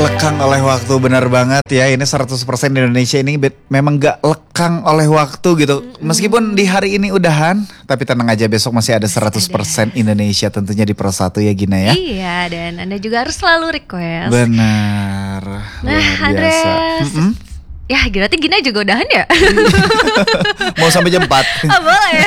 lekang oleh waktu, benar banget ya. Ini 100% Indonesia ini memang gak lekang oleh waktu gitu. Meskipun di hari ini udahan, tapi tenang aja, besok masih ada 100% Indonesia tentunya di Pro 1 ya Gina ya. Iya, dan Anda juga harus selalu request. Benar. Nah Andres, ya berarti Gina juga udahan ya? Mau sampai jam 4. Oh, boleh.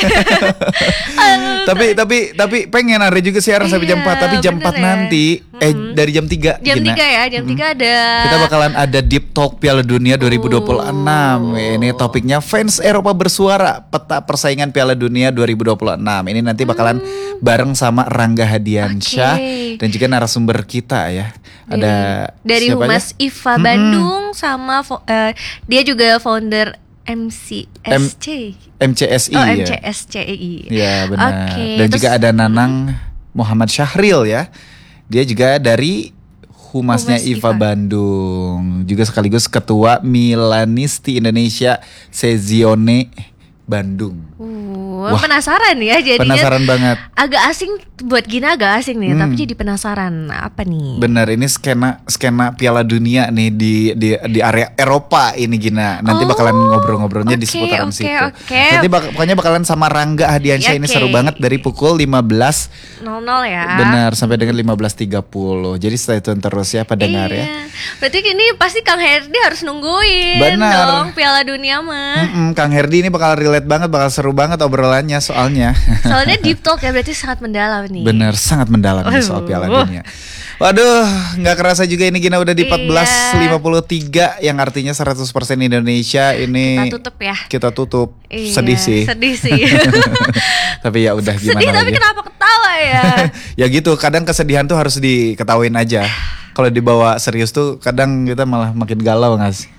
Tapi pengen Andre juga siaran sampai jam 4. Tapi jam 4 ya. nanti dari jam 3 Jam Gina. 3 ya, jam 3 ada. Kita bakalan ada Deep Talk Piala Dunia 2026. Ini topiknya fans Eropa bersuara, peta persaingan Piala Dunia 2026. Ini nanti bakalan bareng sama Rangga Hadiansyah dan juga narasumber kita ya. Ada dari siapa Humas aja? IFA Bandung sama dia juga founder MCSC. MCSI Oh, ya. MCSCI. Ya benar. Oke, Dan terus, juga ada Nanang Muhammad Syahril ya. Dia juga dari Humasnya Humas IFA IFA. Bandung. Juga sekaligus ketua Milanisti Indonesia Sezione Bandung. Wah, penasaran ya jadinya. Penasaran banget. Agak asing buat Gina, agak asing nih, tapi jadi penasaran apa nih? Bener, ini skena Piala Dunia nih di area Eropa ini Gina. Nanti bakalan ngobrol-ngobrolnya di seputaran situ. Nanti pokoknya bakalan sama Rangga Hadiansyah. Ini seru banget dari pukul 15.00 ya. Benar, sampai dengan 15.30. Jadi stay tune terus ya pendengar ya. Berarti ini pasti Kang Herdi harus nungguin dong Piala Dunia mah. Kang Herdi ini bakal relate banget, bakal seru banget obrolannya soalnya. Soalnya deep talk ya, berarti sangat mendalam nih. Bener, sangat mendalam nih soal Piala Dunia. Waduh, gak kerasa juga ini Gina udah di 14.53, yang artinya 100% Indonesia ini. Kita tutup ya. Kita tutup. Iya, sedih sih. Tapi ya udah, gimana sedih, lagi. tapi kenapa ketawa ya? Ya gitu, kadang kesedihan tuh harus diketawain aja. Kalau dibawa serius tuh kadang kita malah makin galau gak sih?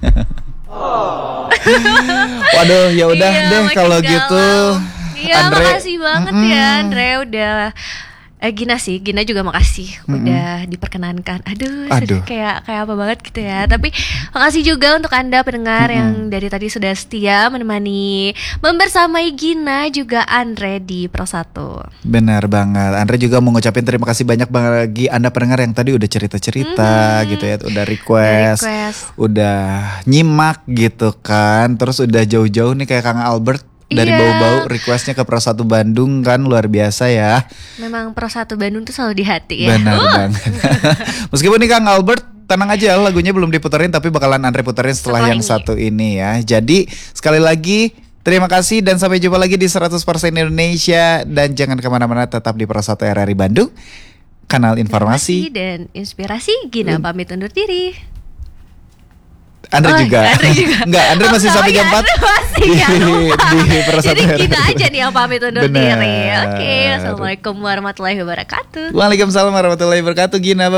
Waduh, ya udah deh kalau gitu. Iya, Andre, makasih banget ya Andre udah Gina juga makasih udah diperkenankan. Aduh. Kayak apa banget gitu ya. Tapi makasih juga untuk Anda pendengar yang dari tadi sudah setia menemani, membersamai Gina juga Andre di Pro 1. Benar banget. Andre juga mau ngucapin terima kasih banyak bagi Anda pendengar yang tadi udah cerita-cerita gitu ya, udah request, udah nyimak gitu kan. Terus udah jauh-jauh nih kayak Kang Albert. Dari bau-bau requestnya ke Pro 1 Bandung kan luar biasa ya. Memang Pro 1 Bandung tuh selalu di hati ya. Benar banget. Meskipun nih Kang Albert, tenang aja, lagunya belum diputerin tapi bakalan Andre puterin setelah yang satu ini ya. Jadi sekali lagi terima kasih dan sampai jumpa lagi di 100% Indonesia. Dan jangan kemana-mana, tetap di Pro 1 RRI Bandung, kanal informasi dan inspirasi. Gina pamit undur diri. Andre juga. Enggak, Andre masih sampai jam 4 di Pro 1. Jadi kita aja nih yang pamit undur diri. Oke, assalamualaikum warahmatullahi wabarakatuh. Waalaikumsalam warahmatullahi wabarakatuh Gina.